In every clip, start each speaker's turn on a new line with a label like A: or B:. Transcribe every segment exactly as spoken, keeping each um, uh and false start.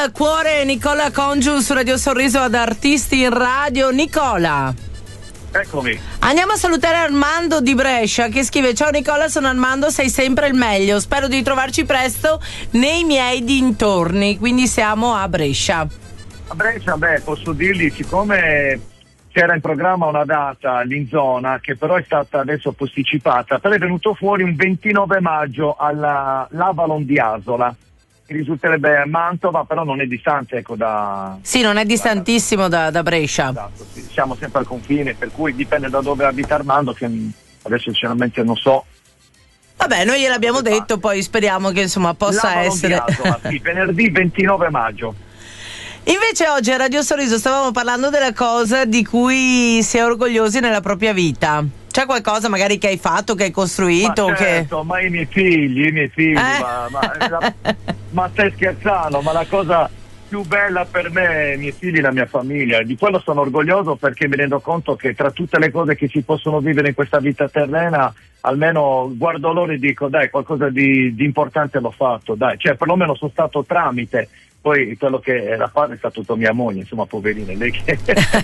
A: al cuore Nicola Congiu su Radio Sorriso ad Artisti in Radio. Nicola,
B: eccomi.
A: Andiamo a salutare Armando di Brescia che scrive: ciao Nicola, sono Armando, sei sempre il meglio, spero di trovarci presto nei miei dintorni. Quindi siamo a Brescia.
B: A Brescia, beh, posso dirgli, siccome c'era in programma una data lì in zona che però è stata adesso posticipata, però è venuto fuori un ventinove maggio alla l'Avalon di Asola, che risulterebbe a Mantova, però non è distante, ecco, da...
A: Sì, non è distantissimo da, da Brescia.
B: Esatto, sì. Siamo sempre al confine, per cui dipende da dove abita Armando, che adesso sinceramente non so.
A: Vabbè, noi gliel'abbiamo detto, poi speriamo che insomma possa
B: L'Avalon
A: essere...
B: di Asola, sì, venerdì ventinove maggio.
A: Invece oggi a Radio Sorriso stavamo parlando della cosa di cui si è orgogliosi nella propria vita. C'è qualcosa magari che hai fatto, che hai costruito?
B: Ma certo,
A: che...
B: ma i miei figli, i miei figli,
A: Eh?
B: ma, ma, la, ma stai scherzando? Ma la cosa più bella per me, i miei figli, la mia famiglia, di quello sono orgoglioso perché mi rendo conto che tra tutte le cose che si possono vivere in questa vita terrena, almeno guardo loro e dico dai, qualcosa di, di importante l'ho fatto, dai, cioè perlomeno sono stato tramite. Poi quello che era padre è stata tutta mia moglie, insomma, poverina, lei che...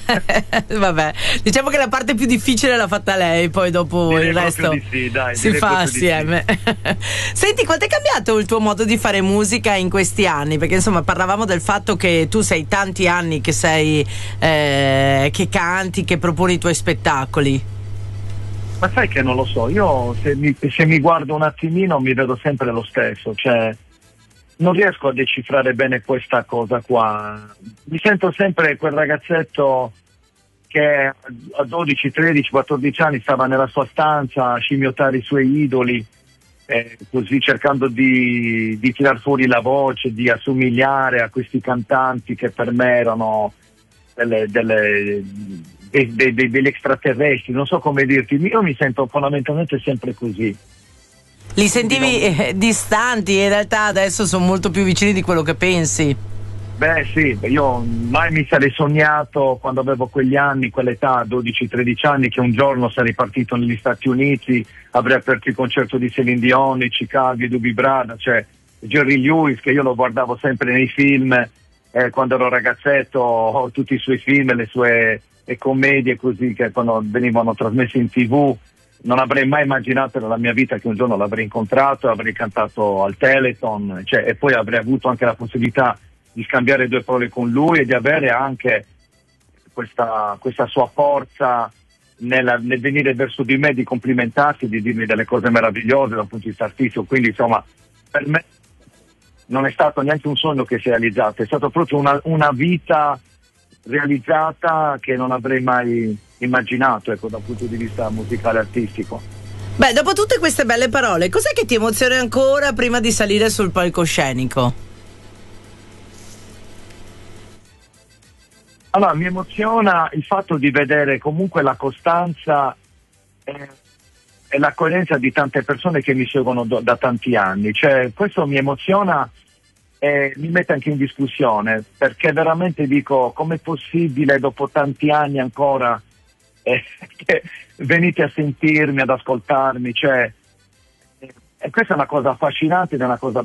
A: Vabbè, diciamo che la parte più difficile l'ha fatta lei, poi dopo
B: direi
A: il resto
B: di sì, dai,
A: si fa assieme. Sì. Senti, quanto è cambiato il tuo modo di fare musica in questi anni? Perché insomma parlavamo del fatto che tu sei tanti anni che sei, eh, che canti, che proponi i tuoi spettacoli.
B: Ma sai che non lo so, io se mi, se mi guardo un attimino mi vedo sempre lo stesso, cioè... non riesco a decifrare bene questa cosa qua. Mi sento sempre quel ragazzetto che a dodici, tredici, quattordici anni stava nella sua stanza a scimmiottare i suoi idoli, eh, così cercando di, di tirar fuori la voce, di assomigliare a questi cantanti che per me erano delle, delle, dei, dei, dei, degli extraterrestri, non so come dirti. Io mi sento fondamentalmente sempre così.
A: Li sentivi eh, distanti, in realtà adesso sono molto più vicini di quello che pensi.
B: Beh sì, io mai mi sarei sognato quando avevo quegli anni, quell'età, dodici tredici anni, che un giorno sarei partito negli Stati Uniti, avrei aperto il concerto di Celine Dion, Chicago, Doobie Brothers, cioè Jerry Lewis, che io lo guardavo sempre nei film, eh, quando ero ragazzetto, tutti i suoi film, le sue le commedie così, che quando venivano trasmesse in tv. Non avrei mai immaginato nella mia vita che un giorno l'avrei incontrato, avrei cantato al Teleton, cioè, e poi avrei avuto anche la possibilità di scambiare due parole con lui e di avere anche questa, questa sua forza nel, nel venire verso di me, di complimentarsi, di dirmi delle cose meravigliose dal punto di vista artistico. Quindi insomma, per me non è stato neanche un sogno che si è realizzato, è stata proprio una, una vita realizzata che non avrei mai immaginato, ecco, dal punto di vista musicale e artistico.
A: Beh, dopo tutte queste belle parole, cos'è che ti emoziona ancora prima di salire sul palcoscenico?
B: Allora, mi emoziona il fatto di vedere comunque la costanza e, e la coerenza di tante persone che mi seguono do, da tanti anni, cioè questo mi emoziona e mi mette anche in discussione, perché veramente dico, com'è possibile dopo tanti anni ancora Eh, che venite a sentirmi, ad ascoltarmi, cioè, eh, e questa è una cosa affascinante ed è una cosa